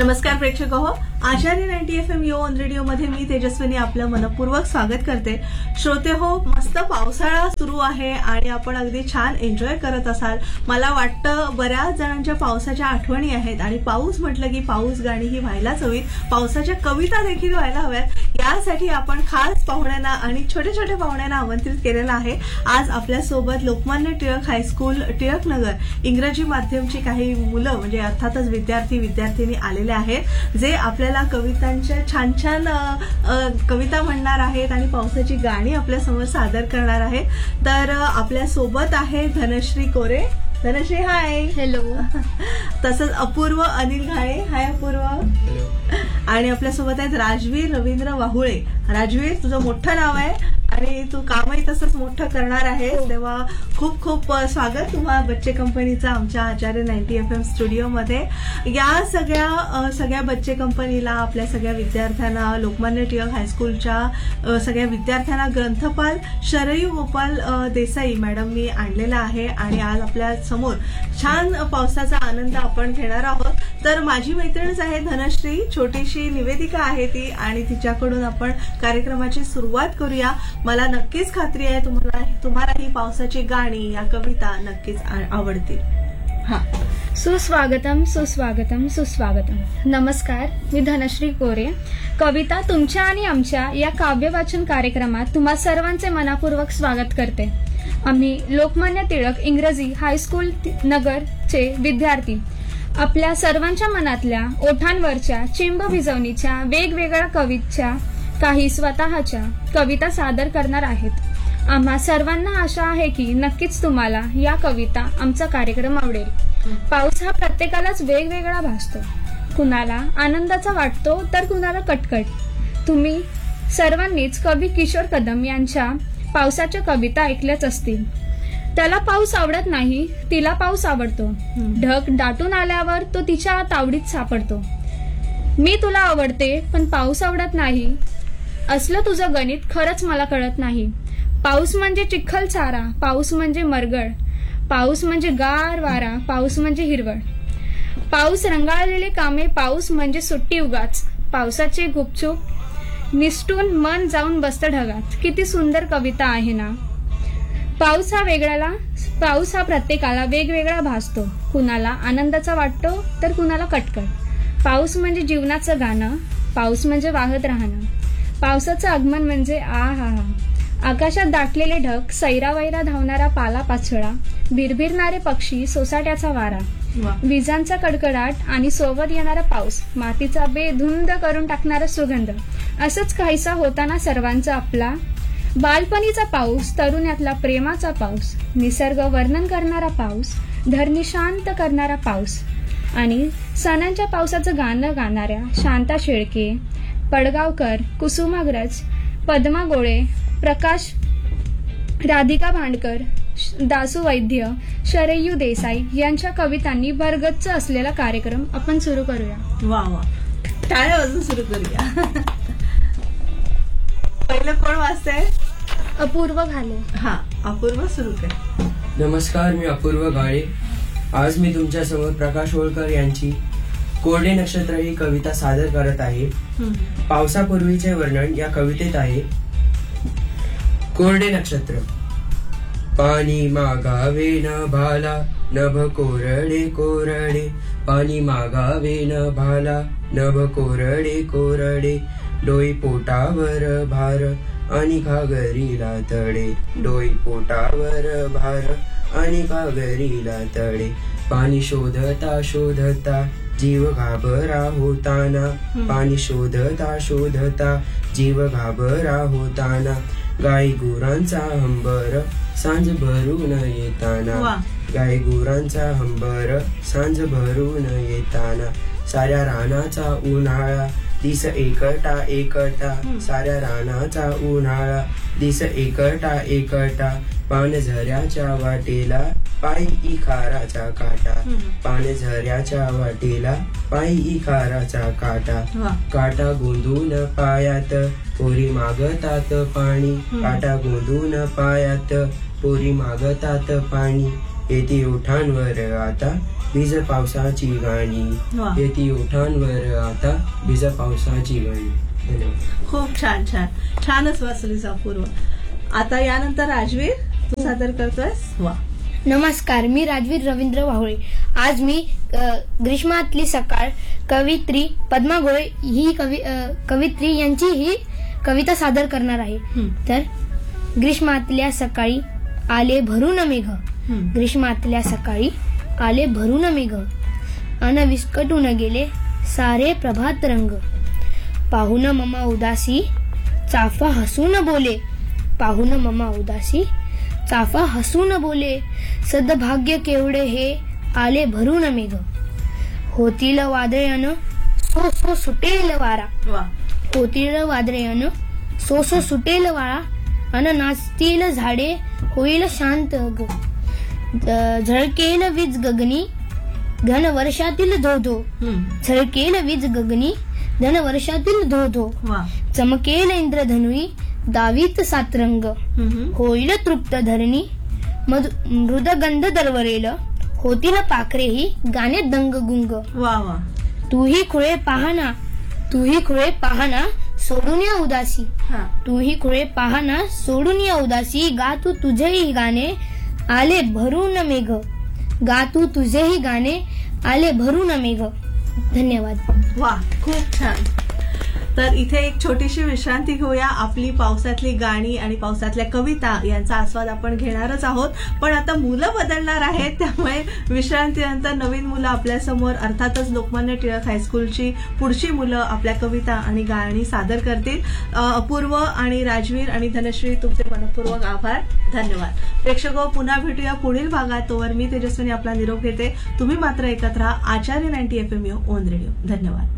नमस्कार प्रेक्षक हो, आचार्य 90 FM यो ऑन रेडिओ मध्ये मी तेजस्विनी आपलं मनपूर्वक स्वागत करते. श्रोते हो, मस्त पावसाळा सुरू आहे आणि आपण अगदी छान एन्जॉय करत असाल. मला वाटतं बऱ्याच जणांच्या पावसाच्या आठवणी आहेत आणि पाऊस म्हटलं की पाऊस गाणी ही व्हायलाच हवीत, पावसाच्या कविता देखील व्हायला हव्यात. यासाठी आपण खास पाहुण्यांना आणि छोट्या छोट्या पाहुण्यांना आमंत्रित केलेलं आहे. आज आपल्यासोबत लोकमान्य टिळक हायस्कूल टिळक नगर इंग्रजी माध्यमची काही मुलं म्हणजे अर्थातच विद्यार्थी आलेले आहेत, जे आपल्याला कवितांच्या छान छान कविता म्हणणार आहेत आणि पावसाची गाणी आपल्या समोर सादर करणार आहेत. तर आपल्या सोबत आहे धनश्री कोरे. धनश्री हाय. हॅलो. तसंच अपूर्व अनिल घाळे. हाय अपूर्व. आणि आपल्यासोबत आहेत राजवीर रवींद्र वाहुळे. राजवीर, तुझं मोठं नाव आहे आणि तू कामही तसंच मोठं करणार आहे, तेव्हा खूप खूप स्वागत तुम्हा बच्चे कंपनीचा आमच्या आचार्य 90 FM स्टुडिओमध्ये. या सगळ्या बच्चे कंपनीला, आपल्या सगळ्या विद्यार्थ्यांना, लोकमान्य टिळक हायस्कूलच्या सगळ्या विद्यार्थ्यांना ग्रंथपाल शरयू गोपाल देसाई मॅडमनी आणलेला आहे आणि आज आपल्या समोर छान पावसाचा आनंद आपण घेणार आहोत. तर माझी मैत्रीणच आहे धनश्री, छोटीशी निवेदिका आहे ती, आणि तिच्याकडून आपण कार्यक्रमाची सुरुवात करूया. मला नक्कीच खात्री आहे तुम्हाला ही पावसाची गाणी, या कविता नक्कीच आवडतील. हा, सुस्वागतम सुस्वागतम सुस्वागतम. नमस्कार, मी धनश्री कोरे. कविता तुमच्या आणि आमच्या या काव्यवाचन कार्यक्रमात तुम्हा सर्वांचे मनापूर्वक स्वागत करते. आम्ही लोकमान्य टिळक इंग्रजी हायस्कूल नगरचे विद्यार्थी आपल्या सर्वांच्या मनातल्या ओठांवरच्या चिंब भिजवणीच्या वेगवेगळ्या कवितेच्या काही स्वतःच्या कविता सादर करणार आहेत. आम्हा सर्वांना आशा आहे की नक्कीच तुम्हाला या कविता, आमचा कार्यक्रम आवडेल. पाऊस हा प्रत्येकालाच वेगवेगळा भासतो. कुणाला आनंदाचा वाटतो तर कुणाला कटकट. तुम्ही सर्वांनीच कवी किशोर कदम यांच्या पावसाच्या कविता ऐकल्याच असतील. त्याला पाऊस आवडत नाही, तिला पाऊस आवडतो. ढग दाटून आल्यावर तो तिच्या तावडीत सापडतो. मी तुला आवडते पण पाऊस आवडत नाही, असलं तुझं गणित खरंच मला कळत नाही. पाऊस म्हणजे चिखल चारा, पाऊस म्हणजे मरगळ, पाऊस म्हणजे गार वारा, पाऊस म्हणजे हिरवळ, पाऊस रंगाळलेले कामे, पाऊस म्हणजे सुट्टी उगाच. पावसाचे गुपचूप निसटून मन जाऊन बसतं ढगात. किती सुंदर कविता आहे ना. पाऊस हा प्रत्येकाला वेगवेगळा भासतो. कुणाला आनंदाचा वाटतो तर कुणाला कटकट. पाऊस म्हणजे जीवनाचं गाणं, पाऊस म्हणजे वाहत राहणं. पावसाचं आगमन म्हणजे आहा. आकाशात दाटलेले ढग, सैरावैरा धावणारा पाला पाचोळा, भिरभिरणारे पक्षी, सोसाट्याचा वारा, विजांचा कडकडाट आणि सोबत येणारा पाऊस, मातीचा बेधुंद करून टाकणारा सुगंध. असंच काहीसा होताना सर्वांचा आपला बालपणीचा पाऊस, तरुण्यातला प्रेमाचा पाऊस, निसर्ग वर्णन करणारा पाऊस, धरणी शांत करणारा पाऊस आणि सणांच्या पावसाचं गाणं गाणाऱ्या शांता शेळके, पडगावकर, कुसुमाग्रज, पद्मा गोळे, प्रकाश, राधिका भांडकर, दासू वैद्य, शरयू देसाई यांच्या कवितांनी भरगच्च असलेला कार्यक्रम आपण सुरू करूया. वा वा, टाळ्या वाजून सुरू करूया. पहिलं कोण वाचतंय? अपूर्व घाले. हा, अपूर्व सुरू कर. नमस्कार, मी अपूर्व घाळे. आज मी तुमच्या समोर प्रकाश होळकर यांची कोरडे नक्षत्र ही कविता सादर करत आहे. पावसापूर्वीचे वर्णन या कवितेत आहे. कोरडे नक्षत्र. पाणी मागावे न भाला, नभ कोरडे कोरडे, पाणी मागावे न भाला, नभ कोरडे कोरडे, डोई पोटावर भार आणि घागरीला तडे, डोई पोटावर भार आणि घागरीला तडे, पाणी शोधता शोधता जीव घाबरा होताना, पाणी शोधता शोधता जीव घाबरा होताना, गाई गुरांचा हंबर सांज भरून येताना, गाई गुरांचा हंबर सांज भरून येताना, साऱ्या रानाचा उन्हाळा दिस एकटा एकटा, साऱ्या रानाचा उन्हाळा दिस एकटा एकटा, पानझऱ्याच्या वाटेला पायी खाराचा काटा, पानझऱ्याच्या वाटेला पायी खाराचा काटा, काटा गोंधून पायात पोरी मागतात पाणी, काटा गोंधून पायात पोरी मागतात पाणी, येते ओठांवर आता भिज पावसाची गाणी वा. येती ओठांवर आता भिज पावसाची गाणी. धन्यवाद. खूप छान छान छानच वाचलीस अपूर्व. आता यानंतर राजवीर तू सादर करतोयस. वा. नमस्कार, मी राजवीर रवींद्र वाहुळे. आज मी ग्रीष्मातली सकाळ कवित्री पद्मा गोळे ही कवित्री यांची ही कविता सादर करणार आहे. तर ग्रीष्मातल्या सकाळी आले भरून मेघ, ग्रीष्मातल्या सकाळी आले भरून मेघ, अन विस्कटून गेले सारे प्रभात रंग. पाहून ममा उदासी चाफा हसून बोले, पाहून ममा उदासी चाफा हसून बोले, सद्भाग्य केवढे हे आले भरून मेघ. होतील वादळेन सो सो सुटेल वारा, वा. होतील वादळेन सो सो सुटेल वारा, अन नाचतील झाडे होईल शांत ग. झळकेल वीज गगनी घन वर्षातील धोधो, झळकेल वीज गगनी धन वर्षातील धोधो. वा. चमकेल इंद्रधनुई दावीत सातरंग, होईल तृप्त धरणी मृदगंध दरवरेल, होतील पाखरेही गाणे दंग गुंग. वा वा. तूही खुळे पाहना, तूही खुळे पाहना सोडून या उदासी, हा. तूही खुळे पाहना सोडून या उदासी. गा तू तुझेही गाणे आले भरून मेघ, गा तू तुझेही गाणे आले भरून मेघ. धन्यवाद. वा. खूप छान. तर इथे एक छोटीशी विश्रांती घेऊया. आपली पावसातली गाणी आणि पावसातल्या कविता यांचा आस्वाद आपण घेणारच आहोत. पण आता मुलं बदलणार आहेत, त्यामुळे विश्रांतीनंतर नवीन मुलं आपल्यासमोर अर्थातच लोकमान्य टिळक हायस्कूलची पुढची मुलं आपल्या कविता आणि गाणी सादर करतील. अपूर्व आणि राजवीर आणि धनश्री तुमचे मनपूर्वक आभार. धन्यवाद. प्रेक्षक पुन्हा भेटूया पुढील भागात. तोवर मी तेजस्विनी आपला निरोप घेते. तुम्ही मात्र ऐकत राहा आचार्य 90 FM ओन रेडिओ. धन्यवाद.